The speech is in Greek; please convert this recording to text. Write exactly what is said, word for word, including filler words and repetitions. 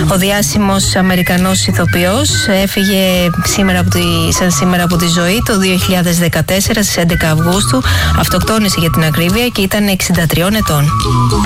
Ο διάσημος Αμερικανός ηθοποιός έφυγε σήμερα από τη, σαν σήμερα από τη ζωή το δύο χιλιάδες δεκατέσσερα στις έντεκα Αυγούστου. Αυτοκτόνησε για την ακρίβεια και ήταν εξήντα τριών ετών.